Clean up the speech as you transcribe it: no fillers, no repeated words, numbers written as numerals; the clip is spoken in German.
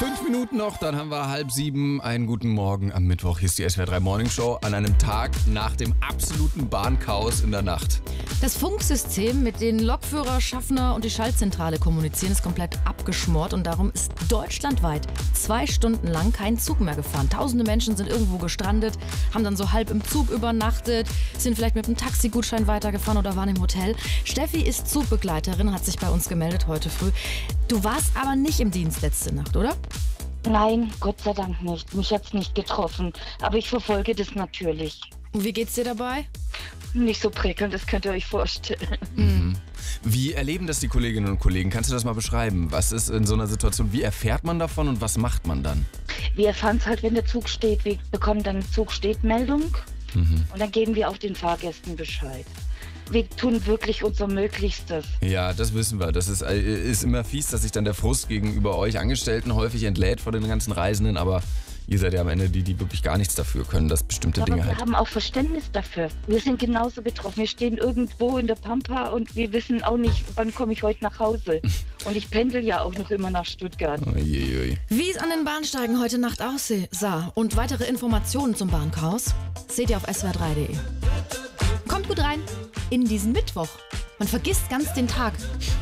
5 Minuten noch, dann haben wir 6:30. Einen guten Morgen am Mittwoch. Hier ist die SWR 3 Morning Show an einem Tag nach dem absoluten Bahnchaos in der Nacht. Das Funksystem, mit dem Lokführer, Schaffner und die Schaltzentrale kommunizieren, ist komplett abgeschmort und darum ist deutschlandweit 2 Stunden lang kein Zug mehr gefahren. Tausende Menschen sind irgendwo gestrandet, haben dann so halb im Zug übernachtet, sind vielleicht mit einem Taxigutschein weitergefahren oder waren im Hotel. Steffi ist Zugbegleiterin, hat sich bei uns gemeldet heute früh. Du warst aber nicht im Dienst letzte Nacht, oder? Nein, Gott sei Dank nicht. Mich hat's nicht getroffen. Aber ich verfolge das natürlich. Und wie geht's dir dabei? Nicht so prickelnd, das könnt ihr euch vorstellen. Wie erleben das die Kolleginnen und Kollegen? Kannst du das mal beschreiben? Was ist in so einer Situation? Wie erfährt man davon und was macht man dann? Wir erfahren es halt, wenn der Zug steht. Wir bekommen dann Zug-Steht-Meldung und dann geben wir auch den Fahrgästen Bescheid. Wir tun wirklich unser Möglichstes. Ja, das wissen wir. Das ist immer fies, dass sich dann der Frust gegenüber euch Angestellten häufig entlädt vor den ganzen Reisenden, aber ihr seid ja am Ende die wirklich gar nichts dafür können, dass bestimmte Aber Dinge wir halt... haben auch Verständnis dafür. Wir sind genauso betroffen. Wir stehen irgendwo in der Pampa und wir wissen auch nicht, wann komme ich heute nach Hause. Und ich pendel ja auch noch immer nach Stuttgart. Uiuiui. Wie es an den Bahnsteigen heute Nacht aussah und weitere Informationen zum Bahnchaos seht ihr auf swr3.de. Kommt gut rein in diesen Mittwoch. Man vergisst ganz den Tag.